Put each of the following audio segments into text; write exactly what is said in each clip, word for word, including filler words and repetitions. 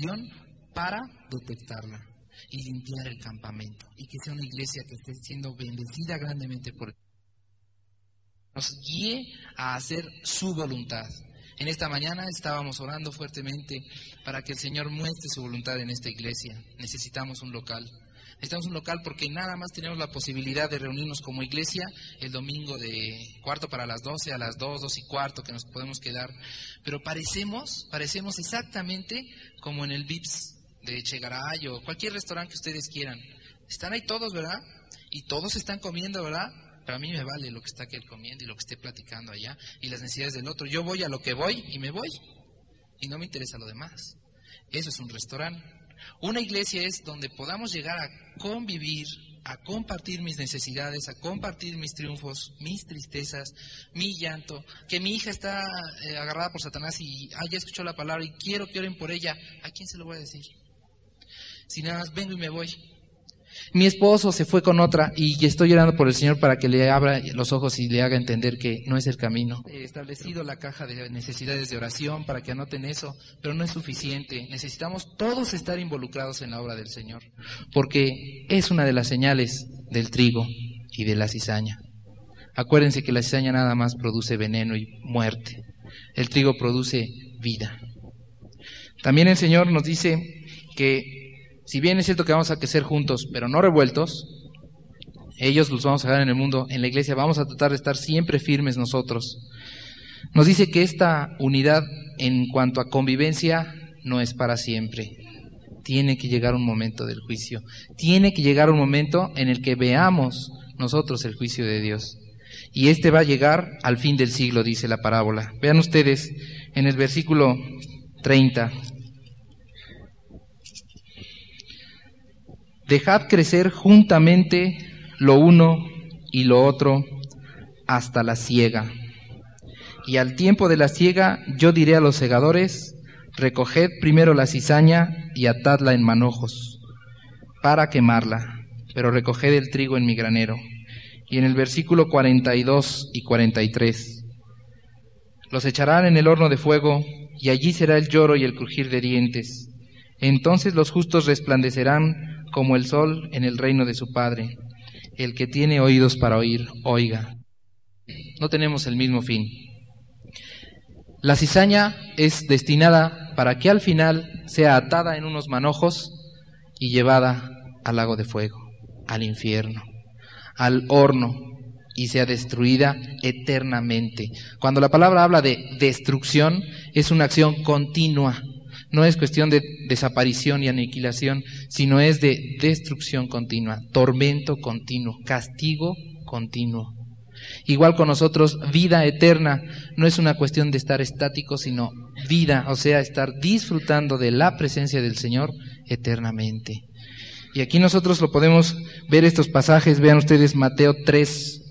para detectarla y limpiar el campamento, y que sea una iglesia que esté siendo bendecida grandemente por Dios, nos guíe a hacer su voluntad. En esta mañana estábamos orando fuertemente para que el Señor muestre su voluntad en esta iglesia. Necesitamos un local. Necesitamos un local porque nada más tenemos la posibilidad de reunirnos como iglesia el domingo de cuarto para las doce, a las dos, dos y cuarto que nos podemos quedar. Pero parecemos, parecemos exactamente como en el Vips de Chegaray o cualquier restaurante que ustedes quieran. Están ahí todos, ¿verdad? Y todos están comiendo, ¿verdad? Pero a mí me vale lo que está aquel comiendo y lo que esté platicando allá y las necesidades del otro. Yo voy a lo que voy y me voy. Y no me interesa lo demás. Eso es un restaurante. Una iglesia es donde podamos llegar a convivir, a compartir mis necesidades, a compartir mis triunfos, mis tristezas, mi llanto. Que mi hija está eh, agarrada por Satanás y ah, ya escuchó la palabra y quiero que oren por ella. ¿A quién se lo voy a decir? Si nada más vengo y me voy. Mi esposo se fue con otra y estoy orando por el Señor para que le abra los ojos y le haga entender que no es el camino. He establecido la caja de necesidades de oración para que anoten eso, pero no es suficiente. Necesitamos todos estar involucrados en la obra del Señor, porque es una de las señales del trigo y de la cizaña. Acuérdense que la cizaña nada más produce veneno y muerte. El trigo produce vida. También el Señor nos dice que si bien es cierto que vamos a crecer juntos, pero no revueltos, ellos los vamos a dejar en el mundo, en la iglesia vamos a tratar de estar siempre firmes nosotros. Nos dice que esta unidad en cuanto a convivencia no es para siempre. Tiene que llegar un momento del juicio. Tiene que llegar un momento en el que veamos nosotros el juicio de Dios. Y este va a llegar al fin del siglo, dice la parábola. Vean ustedes en el versículo treinta. Dejad crecer juntamente lo uno y lo otro hasta la siega. Y al tiempo de la siega yo diré a los segadores, recoged primero la cizaña y atadla en manojos para quemarla, pero recoged el trigo en mi granero. Y en el versículo cuarenta y dos y cuarenta y tres, los echarán en el horno de fuego, y allí será el lloro y el crujir de dientes. Entonces los justos resplandecerán como el sol en el reino de su Padre. El que tiene oídos para oír, oiga. No tenemos el mismo fin. La cizaña es destinada para que al final sea atada en unos manojos y llevada al lago de fuego, al infierno, al horno, y sea destruida eternamente. Cuando la palabra habla de destrucción, es una acción continua. No es cuestión de desaparición y aniquilación, sino es de destrucción continua, tormento continuo, castigo continuo. Igual con nosotros, vida eterna no es una cuestión de estar estático, sino vida, o sea, estar disfrutando de la presencia del Señor eternamente. Y aquí nosotros lo podemos ver estos pasajes. Vean ustedes Mateo tres,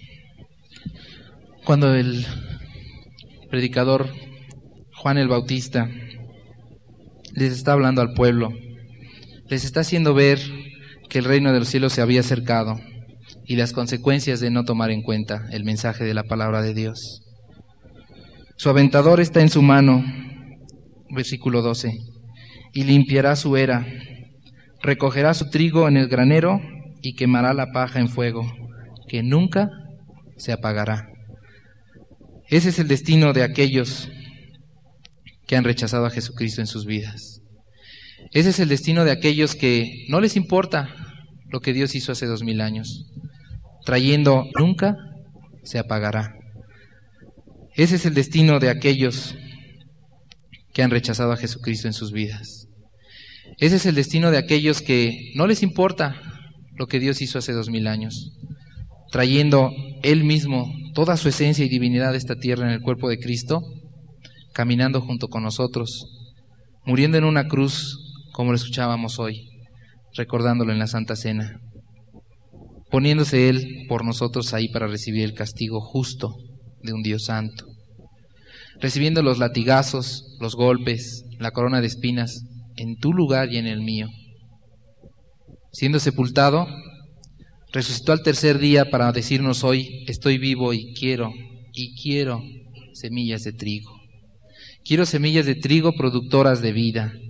cuando el predicador Juan el Bautista les está hablando al pueblo, les está haciendo ver que el reino de los cielos se había acercado y las consecuencias de no tomar en cuenta el mensaje de la palabra de Dios. Su aventador está en su mano, versículo doce, y limpiará su era, recogerá su trigo en el granero y quemará la paja en fuego, que nunca se apagará. Ese es el destino de aquellos que han rechazado a Jesucristo en sus vidas. Ese es el destino de aquellos que no les importa lo que Dios hizo hace dos mil años, trayendo nunca se apagará. Ese es el destino de aquellos que han rechazado a Jesucristo en sus vidas. Ese es el destino de aquellos que no les importa lo que Dios hizo hace dos mil años, trayendo Él mismo toda su esencia y divinidad de esta tierra en el cuerpo de Cristo, caminando junto con nosotros, muriendo en una cruz, como lo escuchábamos hoy, recordándolo en la Santa Cena, poniéndose Él por nosotros ahí para recibir el castigo justo de un Dios santo, recibiendo los latigazos, los golpes, la corona de espinas, en tu lugar y en el mío. Siendo sepultado, resucitó al tercer día para decirnos hoy, estoy vivo y quiero, y quiero semillas de trigo. Quiero semillas de trigo productoras de vida.